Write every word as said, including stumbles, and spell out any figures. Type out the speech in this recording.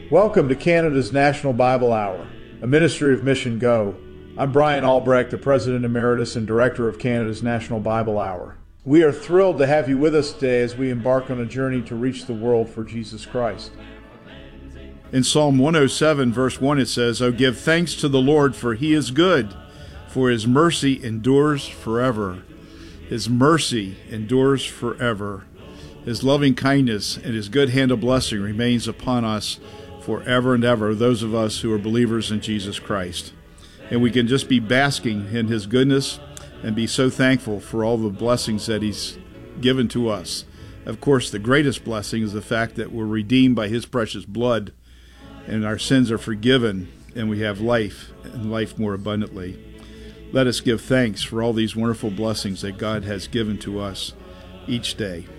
Welcome to Canada's National Bible Hour, a ministry of Mission Go. I'm Brian Albrecht, the President Emeritus and Director of Canada's National Bible Hour. We are thrilled to have you with us today as we embark on a journey to reach the world for Jesus Christ. In Psalm one oh seven, verse one, it says, "Oh, give thanks to the Lord, for he is good, for his mercy endures forever." His mercy endures forever. His loving kindness and his good hand of blessing remains upon us forever and ever, those of us who are believers in Jesus Christ. And we can just be basking in his goodness and be so thankful for all the blessings that he's given to us. Of course, the greatest blessing is the fact that we're redeemed by his precious blood, and our sins are forgiven, and we have life, and life more abundantly. Let us give thanks for all these wonderful blessings that God has given to us each day.